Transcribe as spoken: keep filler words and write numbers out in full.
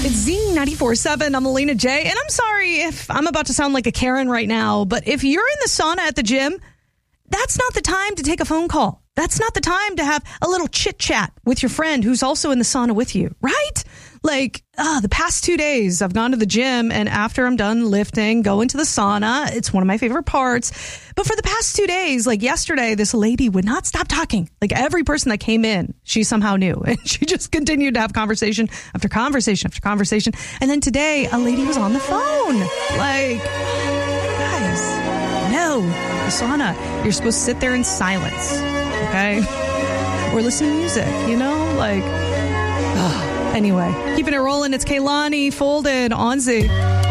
It's Z ninety-four point seven. I'm Alina J. And I'm sorry if I'm about to sound like a Karen right now, but if you're in the sauna at the gym, that's not the time to take a phone call. That's not the time to have a little chit chat with your friend who's also in the sauna with you, right? Like, uh, the past two days I've gone to the gym, and after I'm done lifting, go into the sauna. It's one of my favorite parts. But for the past two days, like yesterday, this lady would not stop talking. Like every person that came in, she somehow knew. And she just continued to have conversation after conversation after conversation. And then today, a lady was on the phone. Like, guys, no, the sauna, you're supposed to sit there in silence, okay? Or listen to music, you know? Like, ugh. Anyway, keeping it rolling. It's Kaylani Folded on Z.